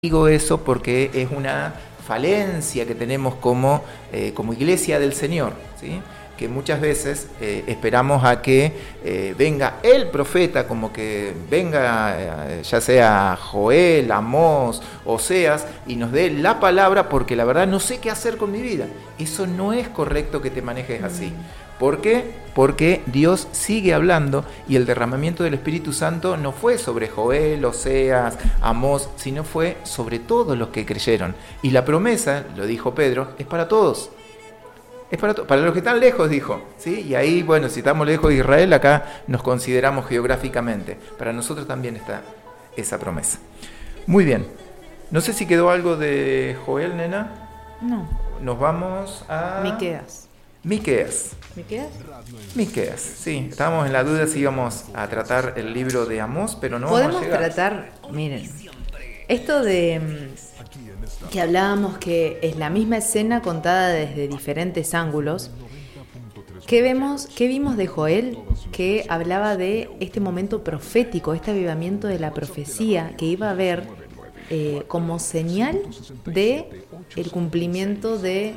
Digo eso porque es una falencia que tenemos como iglesia del Señor, ¿sí? Que muchas veces esperamos a que venga el profeta, como que venga ya sea Joel, Amós, Oseas, y nos dé la palabra, porque la verdad no sé qué hacer con mi vida. Eso no es correcto que te manejes así. ¿Por qué? Porque Dios sigue hablando y el derramamiento del Espíritu Santo no fue sobre Joel, Oseas, Amós, sino fue sobre todos los que creyeron. Y la promesa, lo dijo Pedro, es para todos. Es para los que están lejos, dijo, ¿sí? Y ahí, bueno, si estamos lejos de Israel, acá nos consideramos geográficamente. Para nosotros también está esa promesa. Muy bien. No sé si quedó algo de Joel, nena. No. Nos vamos a... Miqueas, sí. Estábamos en la duda si íbamos a tratar el libro de Amós, pero no vamos a llegar. Podemos tratar, miren, esto de que hablábamos que es la misma escena contada desde diferentes ángulos. ¿Qué vimos de Joel? Que hablaba de este momento profético, este avivamiento de la profecía que iba a haber como señal de el cumplimiento de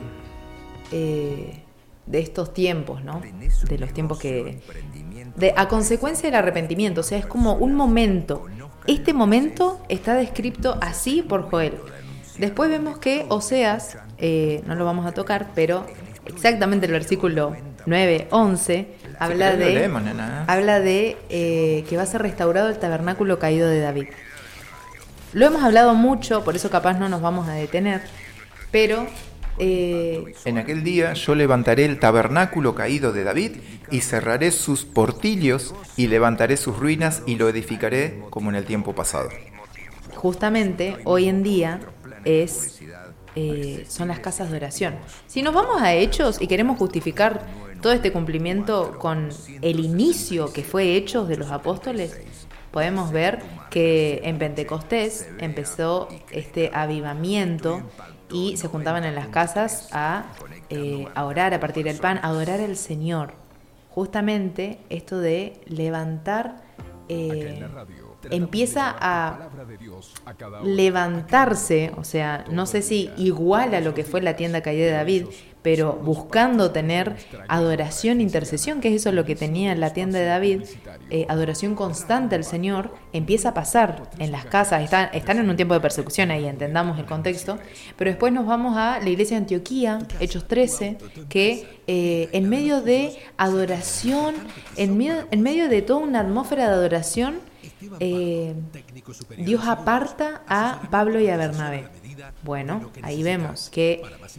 estos tiempos, ¿no? De los tiempos a consecuencia del arrepentimiento, o sea, es como un momento. Este momento está descrito así por Joel. Después vemos que Oseas, no lo vamos a tocar, pero exactamente el versículo 9-11 habla de que va a ser restaurado el tabernáculo caído de David. Lo hemos hablado mucho, por eso capaz no nos vamos a detener, pero... En aquel día yo levantaré el tabernáculo caído de David y cerraré sus portillos y levantaré sus ruinas y lo edificaré como en el tiempo pasado. Justamente hoy en día son las casas de oración. Si nos vamos a Hechos y queremos justificar todo este cumplimiento con el inicio que fue Hechos de los apóstoles, podemos ver que en Pentecostés empezó este avivamiento y se juntaban en las casas a orar, a partir del pan, a adorar al Señor. Justamente esto de levantar, empieza a levantarse, o sea, no sé si igual a lo que fue la tienda caída de David, pero buscando tener adoración, intercesión, que es eso lo que tenía la tienda de David, adoración constante al Señor, empieza a pasar en las casas. Están en un tiempo de persecución ahí, entendamos el contexto, pero después nos vamos a la iglesia de Antioquía, Hechos 13, que en medio de adoración, en medio de toda una atmósfera de adoración, Dios aparta a Pablo y a Bernabé. Bueno, ahí vemos que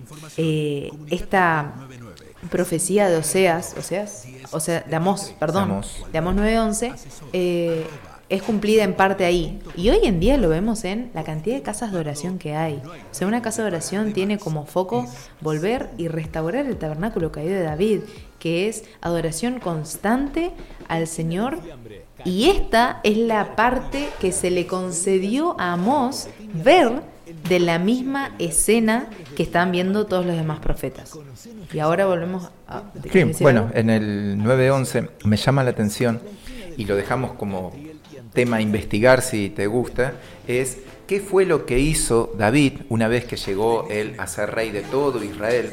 esta profecía de de Amós 9:11 es cumplida en parte ahí. Y hoy en día lo vemos en la cantidad de casas de oración que hay. O sea, una casa de oración tiene como foco volver y restaurar el tabernáculo caído de David, que es adoración constante al Señor. Y esta es la parte que se le concedió a Amós ver de la misma escena que están viendo todos los demás profetas. Y ahora volvemos a... Sí, bueno, en el 9:11 me llama la atención, y lo dejamos como tema a investigar si te gusta, es qué fue lo que hizo David una vez que llegó él a ser rey de todo Israel,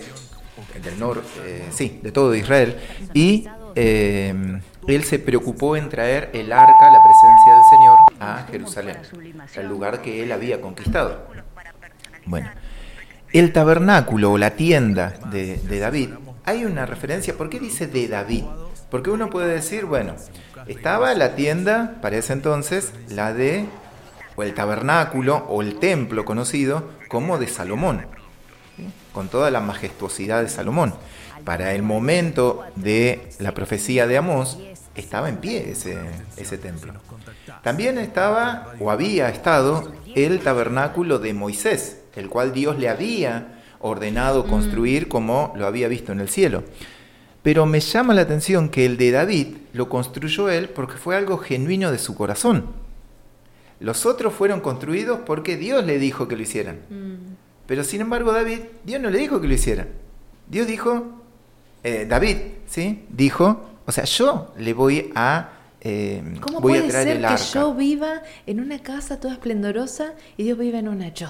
de todo Israel, y él se preocupó en traer el arca, la presencia del Señor, a Jerusalén, el lugar que él había conquistado. Bueno, el tabernáculo o la tienda de David, hay una referencia. ¿Por qué dice de David? Porque uno puede decir, bueno, estaba la tienda, para ese entonces, o el tabernáculo o el templo conocido como de Salomón, ¿sí? Con toda la majestuosidad de Salomón. Para el momento de la profecía de Amós, estaba en pie ese templo. También estaba, o había estado, el tabernáculo de Moisés, el cual Dios le había ordenado construir como lo había visto en el cielo. Pero me llama la atención que el de David lo construyó él porque fue algo genuino de su corazón. Los otros fueron construidos porque Dios le dijo que lo hicieran. Pero sin embargo Dios no le dijo que lo hicieran. Dios dijo, David, ¿sí? Dijo, o sea, yo le voy a ¿Cómo voy a puede traer ser el que arca. yo viva en una casa toda esplendorosa y Dios vive en una choza?